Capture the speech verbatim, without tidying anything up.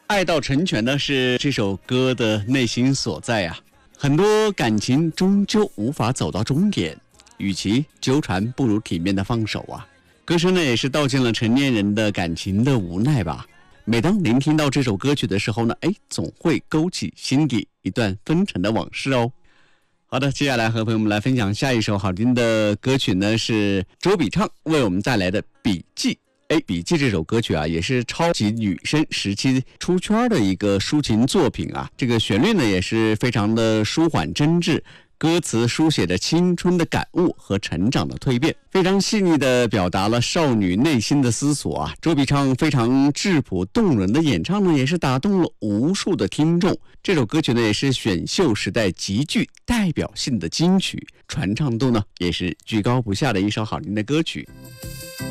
爱到成全呢是这首歌的内心所在啊。很多感情终究无法走到终点，与其纠缠，不如体面的放手啊。歌声呢也是道尽了成年人的感情的无奈吧。每当聆听到这首歌曲的时候呢，哎，总会勾起心底一段纷陈的往事哦。好的，接下来和朋友们来分享下一首好听的歌曲呢，是周笔畅为我们带来的《笔记》。哎，《笔记》这首歌曲啊，也是超级女生时期出圈的一个抒情作品啊。这个旋律呢，也是非常的舒缓真挚，歌词书写着青春的感悟和成长的蜕变，非常细腻地表达了少女内心的思索啊。周笔畅非常质朴动人的演唱呢，也是打动了无数的听众。这首歌曲呢，也是选秀时代极具代表性的金曲，传唱度呢也是居高不下的一首好听的歌曲。